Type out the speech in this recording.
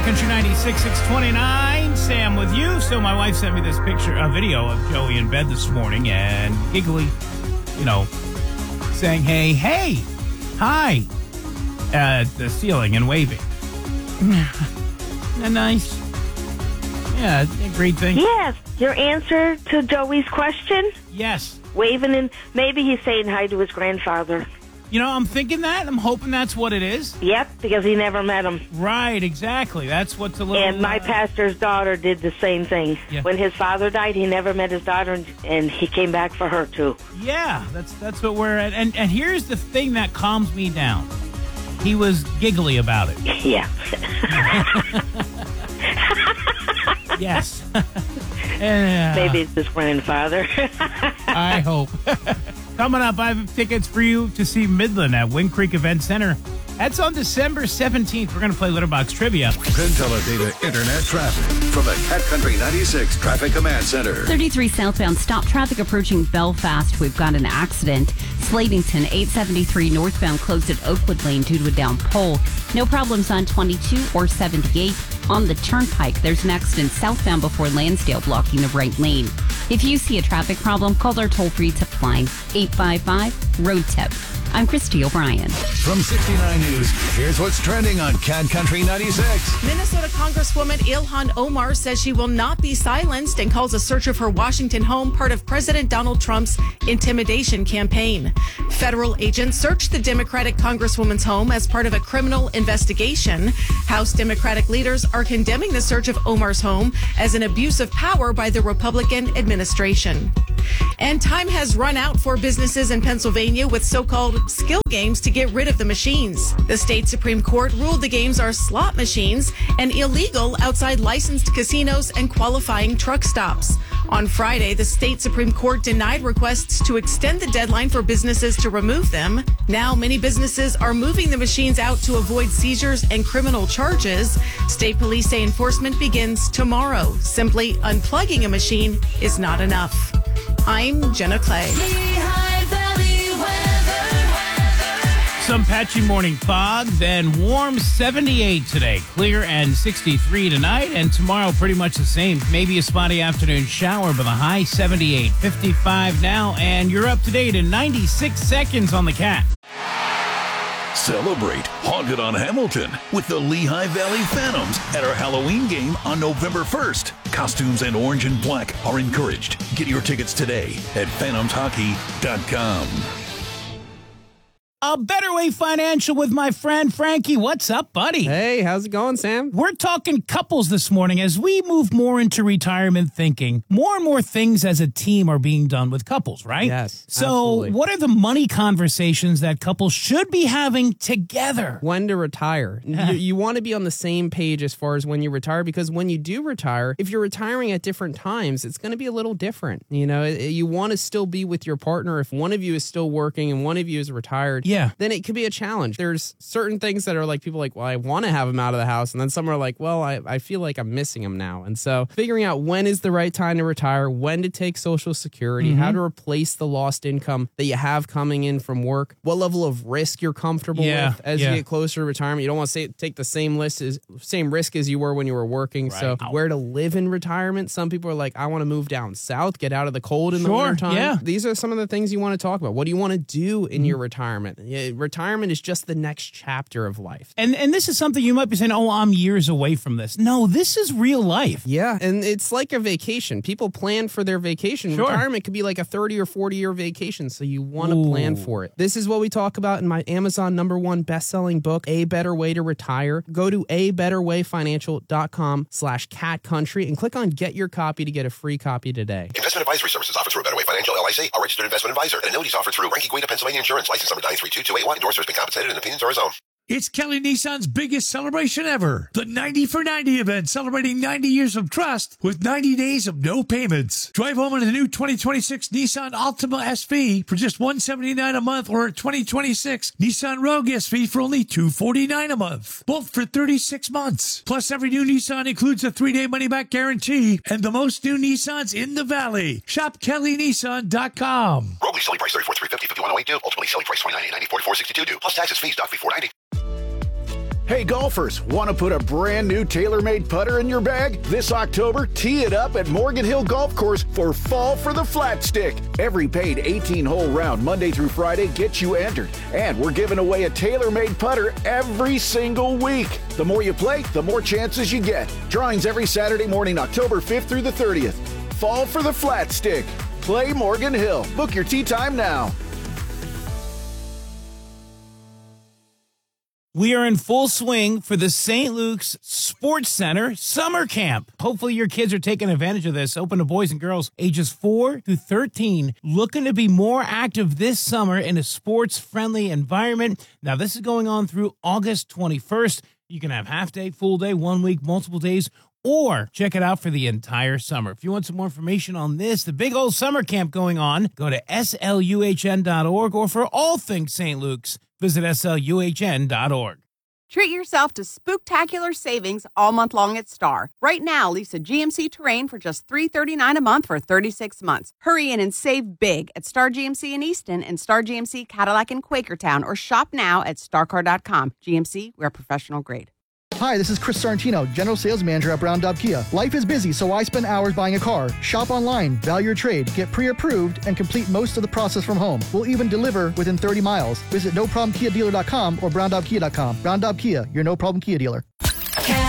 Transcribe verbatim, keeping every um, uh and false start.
Country ninety-six, six twenty-nine. Sam with you. So my wife sent me this picture, a video of Joey in bed this morning and giggly, you know, saying, hey, hey, hi, at the ceiling and waving. Isn't that nice? Yeah, a great thing. Yes. Your answer to Joey's question? Yes. Waving and maybe he's saying hi to his grandfather. You know, I'm thinking that. I'm hoping that's what it is. Yep, because he never met him. Right, exactly. That's what's a little... And my uh, pastor's daughter did the same thing. Yeah. When his father died, he never met his daughter, and, and he came back for her, too. Yeah, that's that's what we're at. And, and here's the thing that calms me down. He was giggly about it. Yeah. Yes. And, uh, Maybe it's his grandfather. I hope. Coming up, I have tickets for you to see Midland at Wind Creek Event Center. That's on December seventeenth. We're going to play Litterbox Trivia. Penteledata Internet traffic from the Cat Country ninety-six Traffic Command Center. thirty-three southbound, stop traffic approaching Belfast. We've got an accident. Slatington, eight seventy-three northbound, closed at Oakwood Lane due to a down pole. No problems on twenty-two or seventy-eight. On the Turnpike, there's an accident southbound before Lansdale, blocking the right lane. If you see a traffic problem, call our toll-free tip line, eight five five, road tip. I'm Christy O'Brien. From sixty-nine News, here's what's trending on Cat Country ninety-six. Minnesota Congresswoman Ilhan Omar says she will not be silenced and calls a search of her Washington home part of President Donald Trump's intimidation campaign. Federal agents searched the Democratic Congresswoman's home as part of a criminal investigation. House Democratic leaders are condemning the search of Omar's home as an abuse of power by the Republican administration. And time has run out for businesses in Pennsylvania with so-called skill games to get rid of the machines. The state Supreme Court ruled the games are slot machines and illegal outside licensed casinos and qualifying truck stops. On Friday, the state Supreme Court denied requests to extend the deadline for businesses to remove them. Now, many businesses are moving the machines out to avoid seizures and criminal charges. State police say enforcement begins tomorrow. Simply unplugging a machine is not enough. I'm Jenna Clay. Some patchy morning fog, then warm seventy-eight today. Clear and sixty-three tonight, and tomorrow pretty much the same. Maybe a spotty afternoon shower, but the high seventy-eight. fifty-five now, and you're up to date in ninety-six seconds on the Cat. Celebrate Haunted on Hamilton with the Lehigh Valley Phantoms at our Halloween game on November first. Costumes and orange and black are encouraged. Get your tickets today at phantoms hockey dot com. A Better Way Financial with my friend Frankie. What's up, buddy? Hey, how's it going, Sam? We're talking couples this morning as we move more into retirement thinking. More and more things as a team are being done with couples, right? Yes, So absolutely. what are the money conversations that couples should be having together? When to retire. you you want to be on the same page as far as when you retire, because when you do retire, if you're retiring at different times, it's going to be a little different. You know, you want to still be with your partner. If one of you is still working and one of you is retired, Yeah. then it could be a challenge. There's certain things that are like, people are like, well, I want to have him out of the house. And then some are like, well, I, I feel like I'm missing him now. And so figuring out when is the right time to retire, when to take Social Security, Mm-hmm. how to replace the lost income that you have coming in from work, what level of risk you're comfortable Yeah, with as yeah. you get closer to retirement. You don't want to say, take the same list as same risk as you were when you were working. So Right. where to live in retirement. Some people are like, I want to move down south, get out of the cold in the Sure, winter time. yeah. These are some of the things you want to talk about. What do you want to do in Mm-hmm. your retirement? Yeah, retirement is just the next chapter of life. And and this is something you might be saying, oh, I'm years away from this. No, this is real life. Yeah, and it's like a vacation. People plan for their vacation. Sure. Retirement could be like a thirty or forty year vacation, so you want to plan Ooh. for it. This is what we talk about in my Amazon number one best-selling book, A Better Way to Retire. Go to a better way financial dot com slash cat country and click on Get Your Copy to get a free copy today. Investment advisory services offered through a Better Way Financial, L I C, a registered investment advisor. And annuities offered through Ranky Guida, Pennsylvania Insurance, license number nine three two two eight one. Endorsers been compensated and opinions are his own. It's Kelly Nissan's biggest celebration ever. The ninety for ninety event, celebrating ninety years of trust with ninety days of no payments. Drive home in a new twenty twenty-six Nissan Altima S V for just one hundred seventy-nine dollars a month, or a twenty twenty-six Nissan Rogue S V for only two hundred forty-nine dollars a month. Both for thirty-six months. Plus, every new Nissan includes a three-day money-back guarantee and the most new Nissans in the Valley. Shop Kelly Nissan dot com. Rogue lease selling price thirty-four thousand three hundred fifty dollars, fifty-one thousand eight hundred two. Ultimately selling price twenty-nine thousand eight hundred ninety-four forty-four sixty-two due. Plus taxes, fees, doc fee four ninety. Hey golfers, want to put a brand new TaylorMade putter in your bag? This October, tee it up at Morgan Hill Golf Course for Fall for the Flat Stick. Every paid eighteen-hole round Monday through Friday gets you entered. And we're giving away a TaylorMade putter every single week. The more you play, the more chances you get. Drawings every Saturday morning, October fifth through the thirtieth. Fall for the Flat Stick. Play Morgan Hill. Book your tee time now. We are in full swing for the Saint Luke's Sports Center Summer Camp. Hopefully your kids are taking advantage of this. Open to boys and girls ages four to thirteen, looking to be more active this summer in a sports-friendly environment. Now, this is going on through August twenty-first. You can have half day, full day, one week, multiple days, or check it out for the entire summer. If you want some more information on this, the big old summer camp going on, go to S L U H N dot org, or for all things Saint Luke's, visit S L U H N dot org. Treat yourself to spooktacular savings all month long at Star. Right now, lease a G M C Terrain for just three hundred thirty-nine dollars a month for thirty-six months. Hurry in and save big at Star G M C in Easton and Star G M C Cadillac in Quakertown, or shop now at star car dot com. G M C, we're professional grade. Hi, this is Chris Sorrentino, General Sales Manager at Brown Daub Kia. Life is busy, so I spend hours buying a car. Shop online, value your trade, get pre-approved, and complete most of the process from home. We'll even deliver within thirty miles. Visit no problem kia dealer dot com or brown daub kia dot com. Brown Daub Kia, your no-problem Kia dealer.